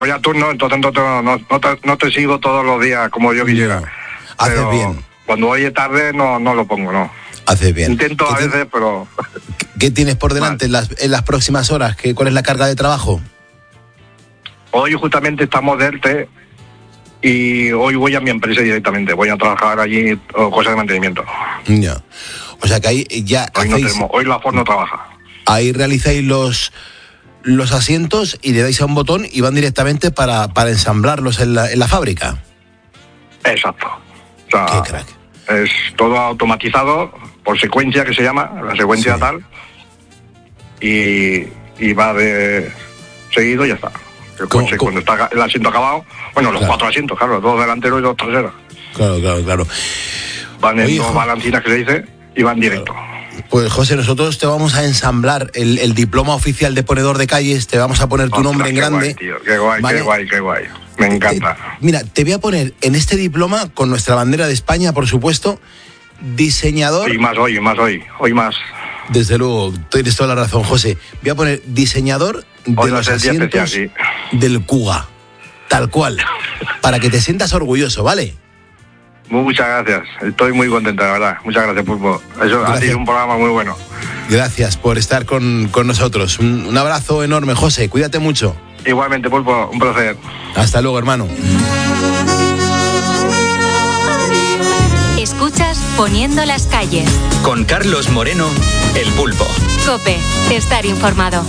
voy a turno, entonces no te sigo todos los días como yo quisiera. No. Haces pero bien. Cuando voy tarde no lo pongo, no. Haces bien. Intento a veces, pero... ¿Qué tienes por delante en las próximas horas? ¿Cuál es la carga de trabajo? Hoy justamente estamos de ERTE y hoy voy a mi empresa directamente. Voy a trabajar allí cosas de mantenimiento. Ya. O sea que ahí ya Hoy la Ford no trabaja. Ahí realizáis los asientos y le dais a un botón y van directamente para ensamblarlos en la fábrica. Exacto. O sea, qué crack. Es todo automatizado por secuencia, que se llama, la secuencia tal, y va de seguido y ya está. El coche, cuando está el asiento acabado, bueno, los 4 asientos, claro, 2 delanteros y 2 traseros. Claro. Van en 2 balancinas, que se dice, y van directo. Pues José, nosotros te vamos a ensamblar el diploma oficial de ponedor de calles, te vamos a poner tu nombre en grande. Guay, tío, qué guay, ¿vale? Qué guay. Me encanta. Mira, te voy a poner en este diploma, con nuestra bandera de España, por supuesto, diseñador... Y más hoy más. Desde luego, tienes toda la razón, José. Voy a poner diseñador de los asientos del Kuga, tal cual, para que te sientas orgulloso, ¿vale? Muchas gracias, estoy muy contenta, la verdad. Muchas gracias, Pulpo. Eso ha sido un programa muy bueno. Gracias por estar con nosotros. Un abrazo enorme, José, cuídate mucho. Igualmente, Pulpo, un placer. Hasta luego, hermano. Escuchas Poniendo las calles. Con Carlos Moreno, El Pulpo. COPE, estar informado.